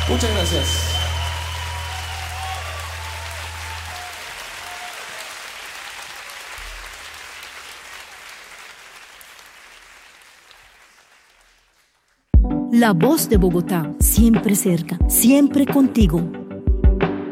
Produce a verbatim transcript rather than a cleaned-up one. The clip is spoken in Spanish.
Muchas gracias. La Voz de Bogotá, siempre cerca, siempre contigo.